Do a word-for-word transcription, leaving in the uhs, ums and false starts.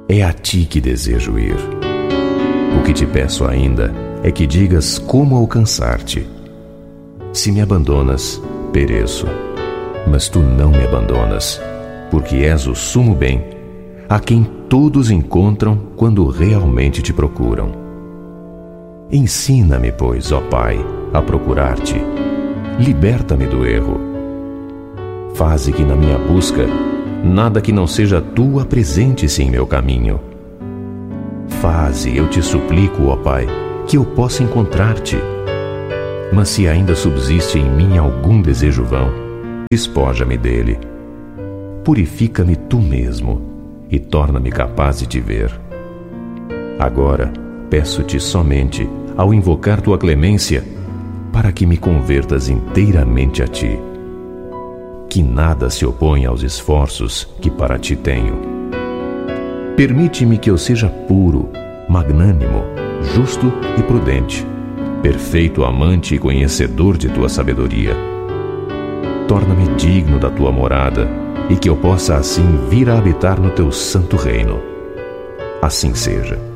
é a ti que desejo ir. O que te peço ainda é que digas como alcançar-te. Se me abandonas, pereço. Mas tu não me abandonas, porque és o sumo bem, a quem todos encontram quando realmente te procuram. Ensina-me, pois, ó Pai, a procurar-te. Liberta-me do erro. Faze que na minha busca nada que não seja tu apresente-se em meu caminho. Faze, eu te suplico, ó Pai, que eu possa encontrar-te. Mas se ainda subsiste em mim algum desejo vão, despoja-me dele. Purifica-me tu mesmo e torna-me capaz de te ver. Agora peço-te somente, ao invocar tua clemência, para que me convertas inteiramente a ti. Que nada se oponha aos esforços que para ti tenho. Permite-me que eu seja puro, magnânimo, justo e prudente, perfeito amante e conhecedor de tua sabedoria. Torna-me digno da tua morada e que eu possa assim vir a habitar no teu santo reino. Assim seja.